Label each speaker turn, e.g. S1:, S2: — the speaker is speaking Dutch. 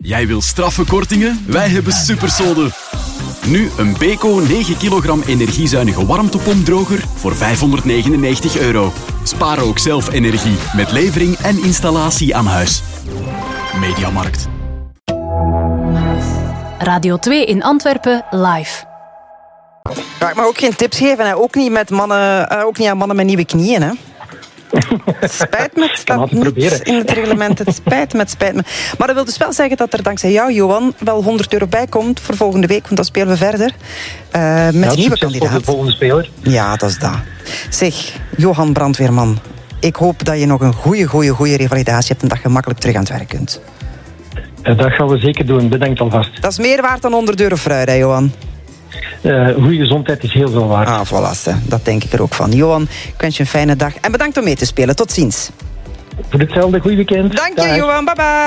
S1: Jij wil straffe kortingen? Wij hebben Supersolden. Nu een Beko 9 kilogram energiezuinige warmtepompdroger voor €599. Spaar ook zelf energie met levering en installatie aan huis. Mediamarkt.
S2: Radio 2 in Antwerpen live.
S3: Ja, ik mag ook geen tips geven, hè. Ook niet aan mannen met nieuwe knieën. Hè. Het spijt me, het staat niet in het reglement. Het spijt me. Maar dat wil dus wel zeggen dat er dankzij jou, Johan, wel €100 bij komt voor volgende week, want dan spelen we verder met een nieuwe kandidaat.
S4: Voor de volgende speler.
S3: Ja, dat is dat. Zeg, Johan Brandweerman, ik hoop dat je nog een goede revalidatie hebt en dat je makkelijk terug aan het werk kunt.
S4: Dat gaan we zeker doen. Bedankt alvast.
S3: Dat is meer waard dan €100 fruit, hè, Johan?
S4: Goede gezondheid is heel veel waard.
S3: Ah, voilà, dat denk ik er ook van. Johan, ik wens je een fijne dag en bedankt om mee te spelen. Tot ziens.
S4: Voor hetzelfde, goed weekend.
S3: Dank je, Johan. Bye bye.